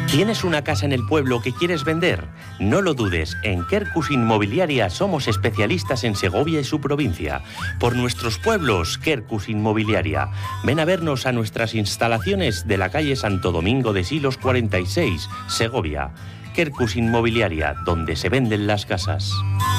¿Tienes una casa en el pueblo que quieres vender? No lo dudes, en Quercus Inmobiliaria somos especialistas en Segovia y su provincia. Por nuestros pueblos, Quercus Inmobiliaria. Ven a vernos a nuestras instalaciones de la calle Santo Domingo de Silos 46, Segovia. Quercus Inmobiliaria, donde se venden las casas.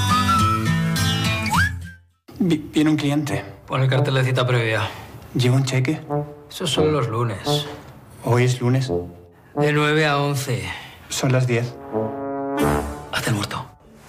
Viene un cliente. Pon el cartel de cita previa. ¿Lleva un cheque? Eso son los lunes. Hoy es lunes. De 9 a 11. Son las 10. Haz el muerto.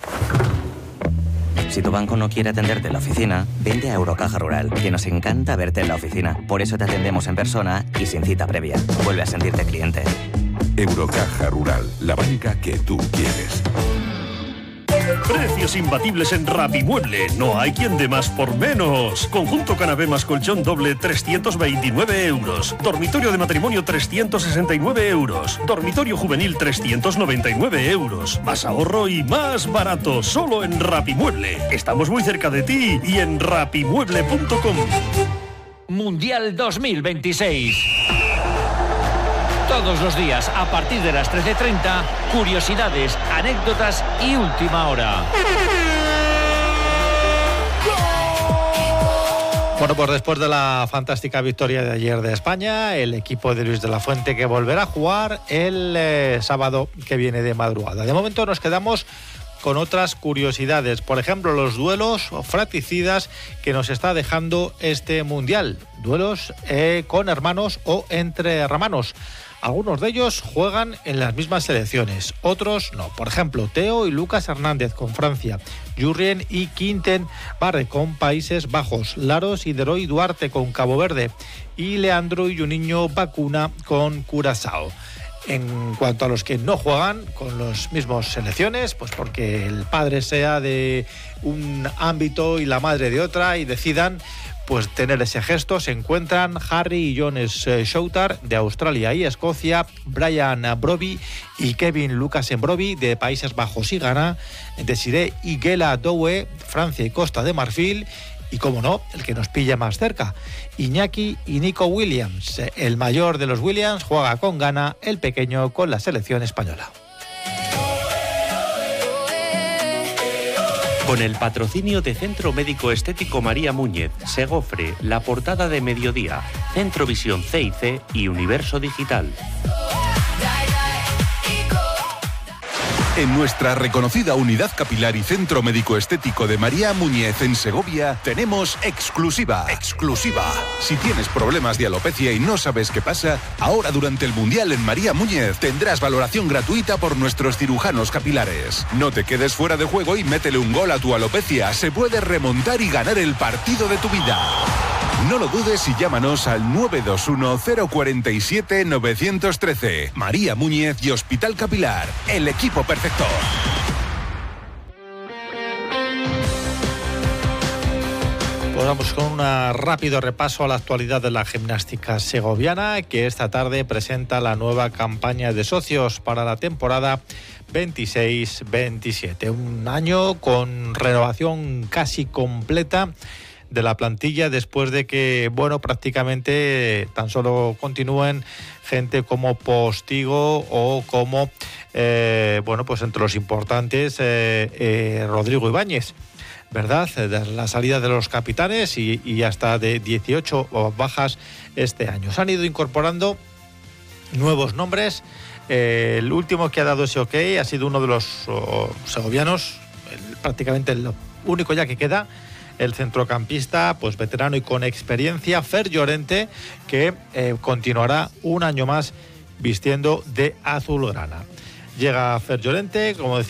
Si tu banco no quiere atenderte en la oficina, vente a Eurocaja Rural, que nos encanta verte en la oficina. Por eso te atendemos en persona y sin cita previa. Vuelve a sentirte cliente. Eurocaja Rural, la banca que tú quieres. Precios imbatibles en Rapimueble. No hay quien dé más por menos. Conjunto canapé más colchón doble, 329 euros. Dormitorio de matrimonio, 369 euros. Dormitorio juvenil, 399 euros. Más ahorro y más barato. Solo en Rapimueble. Estamos muy cerca de ti y en rapimueble.com. Mundial 2026. Todos los días, a partir de las 13:30, curiosidades, anécdotas y última hora. Bueno, pues después de la fantástica victoria de ayer de España, el equipo de Luis de la Fuente que volverá a jugar el sábado que viene de madrugada. De momento nos quedamos con otras curiosidades, por ejemplo, los duelos fratricidas que nos está dejando este Mundial. Duelos con hermanos o entre hermanos. Algunos de ellos juegan en las mismas selecciones, otros no. Por ejemplo, Teo y Lucas Hernández con Francia, Jurrien y Quinten Barre con Países Bajos, Laros y Deroy Duarte con Cabo Verde y Leandro y Juninho Bacuna con Curazao. En cuanto a los que no juegan con las mismas selecciones, pues porque el padre sea de un ámbito y la madre de otra y decidan pues tener ese gesto, se encuentran Harry y Jones Shoutar de Australia y Escocia, Brian Broby y Kevin Lucas Broby de Países Bajos y Ghana, Desiree y Gela Doue, Francia y Costa de Marfil, y como no, el que nos pilla más cerca, Iñaki y Nico Williams. El mayor de los Williams juega con Ghana, el pequeño con la selección española. Con el patrocinio de Centro Médico Estético María Muñez, Segofre, La Portada de Mediodía, Centro Visión CIC y Universo Digital. En nuestra reconocida unidad capilar y centro médico estético de María Muñez en Segovia, tenemos exclusiva. Si tienes problemas de alopecia y no sabes qué pasa, ahora durante el Mundial en María Muñez tendrás valoración gratuita por nuestros cirujanos capilares. No te quedes fuera de juego y métele un gol a tu alopecia. Se puede remontar y ganar el partido de tu vida. No lo dudes y llámanos al 921-047-913. María Muñez y Hospital Capilar, el equipo perfecto. Pues vamos con un rápido repaso a la actualidad de la gimnástica segoviana, que esta tarde presenta la nueva campaña de socios para la temporada 26-27. Un año con renovación casi completa de la plantilla después de que, bueno, prácticamente tan solo continúen gente como Postigo o como, bueno, pues entre los importantes, Rodrigo Ibáñez, ¿verdad? De la salida de los capitanes y hasta de 18 bajas este año. Se han ido incorporando nuevos nombres. El último que ha dado ese ok ha sido uno de los segovianos, prácticamente el único ya que queda, el centrocampista, pues veterano y con experiencia, Fer Llorente, que continuará un año más vistiendo de azulgrana. Llega Fer Llorente, como decía,